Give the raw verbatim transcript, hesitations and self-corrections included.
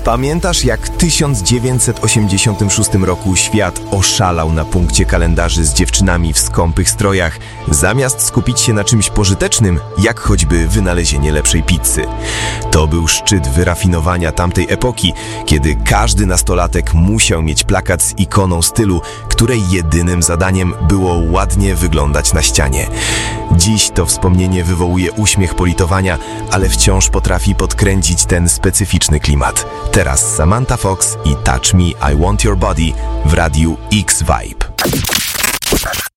Pamiętasz, jak w tysiąc dziewięćset osiemdziesiątym szóstym roku świat oszalał na punkcie kalendarzy z dziewczynami w skąpych strojach, zamiast skupić się na czymś pożytecznym, jak choćby wynalezienie lepszej pizzy? To był szczyt wyrafinowania tamtej epoki, kiedy każdy nastolatek musiał mieć plakat z ikoną stylu, której jedynym zadaniem było ładnie wyglądać na ścianie. Dziś to wspomnienie wywołuje uśmiech politowania, ale wciąż potrafi podkręcić ten specyficzny klimat. Teraz Samantha Fox i Touch Me, I Want Your Body w radiu X-Vibe.